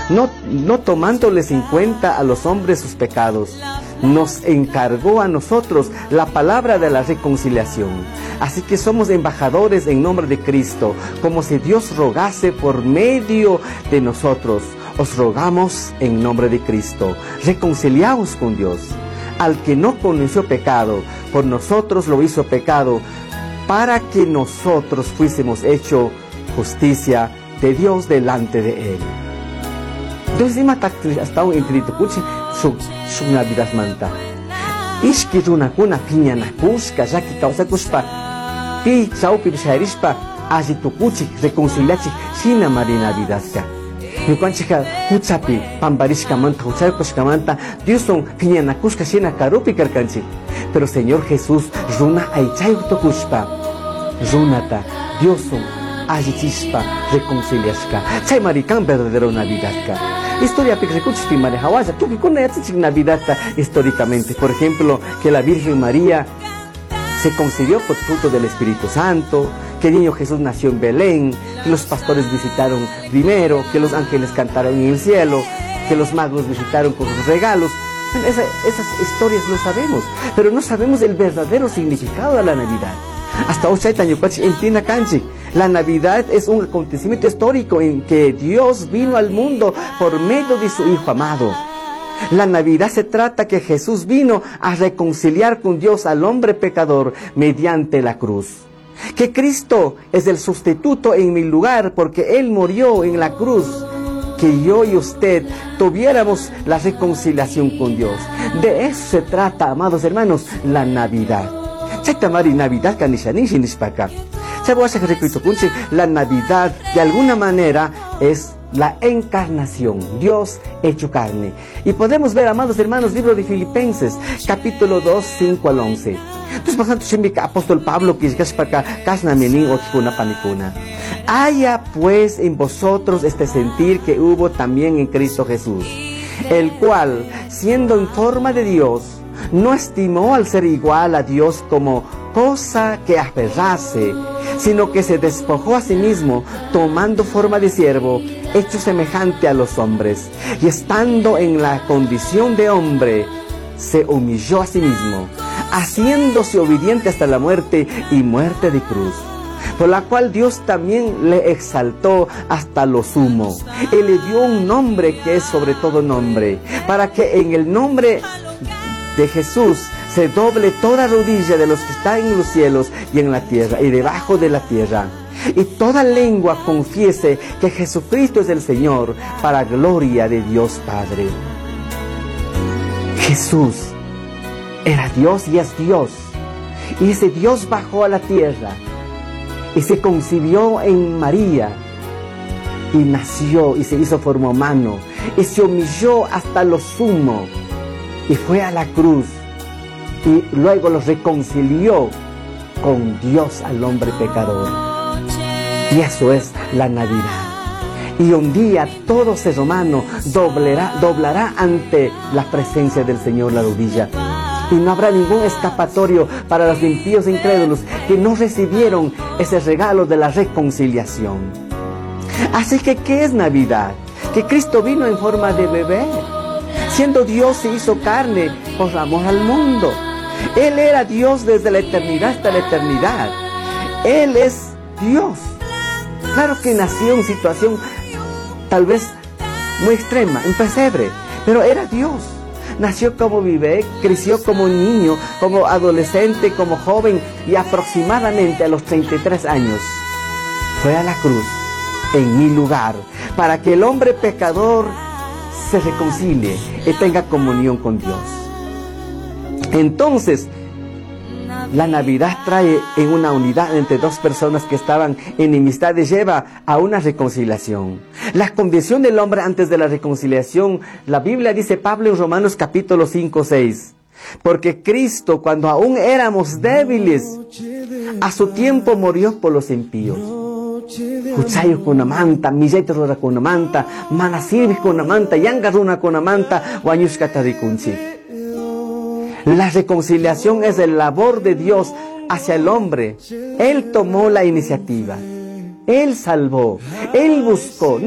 no tomándoles en cuenta a los hombres sus pecados, nos encargó a nosotros la palabra de la reconciliación. Así que somos embajadores en nombre de Cristo, como si Dios rogase por medio de nosotros. Os rogamos en nombre de Cristo, reconciliaos con Dios. Al que no conoció pecado, por nosotros lo hizo pecado, para que nosotros fuésemos hecho justicia de Dios delante de Él. Entonces, hasta un intritukuchi, su Navidad manta. Ishki runakuna piñanakushka, yaki kausakushpa, pi chaupi bisharishpa, ajitukuchi, reconciliachi, shina mari Navidadka. Yukanchika huchapi, pambarishka manta, huchaykushka manta, Dioson piñanakushka, shina karupi karkanchi. Pero Señor Jesús, runa aichayutokushpa, runata, Dioson, ajichishpa, reconciliashka. Chay marikan verdadero Navidadka. Historia picricuchi marejawaya, tú que con Navidad históricamente. Por ejemplo, que la Virgen María se concibió por fruto del Espíritu Santo, que el niño Jesús nació en Belén, que los pastores visitaron primero, que los ángeles cantaron en el cielo, que los magos visitaron con sus regalos. Esas historias lo sabemos, pero no sabemos el verdadero significado de la Navidad. Hasta hoy en Kanchi, la Navidad es un acontecimiento histórico en que Dios vino al mundo por medio de su Hijo amado. La Navidad se trata que Jesús vino a reconciliar con Dios al hombre pecador mediante la cruz. Que Cristo es el sustituto en mi lugar porque Él murió en la cruz. Que yo y usted tuviéramos la reconciliación con Dios. De eso se trata, amados hermanos, la Navidad. La Navidad de alguna manera es la encarnación, Dios hecho carne. Y podemos ver, amados hermanos, libro de Filipenses, capítulo 2, 5 al 11. Entonces, por ejemplo, apóstol Pablo, que es para panicuna. Haya pues en vosotros este sentir que hubo también en Cristo Jesús, el cual, siendo en forma de Dios, no estimó al ser igual a Dios como cosa que aferrarse, sino que se despojó a sí mismo, tomando forma de siervo, hecho semejante a los hombres, y estando en la condición de hombre, se humilló a sí mismo, haciéndose obediente hasta la muerte y muerte de cruz, por la cual Dios también le exaltó hasta lo sumo, y le dio un nombre que es sobre todo nombre, para que en el nombre de Jesús se doble toda rodilla de los que están en los cielos y en la tierra y debajo de la tierra, y toda lengua confiese que Jesucristo es el Señor, para gloria de Dios Padre. Jesús era Dios y es Dios, y ese Dios bajó a la tierra y se concibió en María y nació y se hizo forma humano y se humilló hasta lo sumo y fue a la cruz y luego los reconcilió con Dios al hombre pecador. Y eso es la Navidad. Y un día todo ser humano doblará ante la presencia del Señor la rodilla. Y no habrá ningún escapatorio para los impíos e incrédulos que no recibieron ese regalo de la reconciliación. Así que, ¿qué es Navidad? Que Cristo vino en forma de bebé. Siendo Dios se hizo carne por amor al mundo. Él era Dios desde la eternidad hasta la eternidad. Él es Dios. Claro que nació en situación tal vez muy extrema, en pesebre, pero era Dios. Nació como bebé, creció como niño, como adolescente, como joven y aproximadamente a los 33 años fue a la cruz en mi lugar para que el hombre pecador se reconcilie y tenga comunión con Dios. Entonces, la Navidad trae en una unidad entre dos personas que estaban enemistades, lleva a una reconciliación. La condición del hombre antes de la reconciliación, la Biblia dice Pablo en Romanos capítulo 5, 6. Porque Cristo, cuando aún éramos débiles, a su tiempo murió por los impíos. Kuchayo con una manta, millete rora con una manta, manasirvis con una manta, yangaruna con una manta, guanyushka tarikunchi. La reconciliación es el labor de Dios hacia el hombre. Él tomó la iniciativa. Él salvó. Él buscó.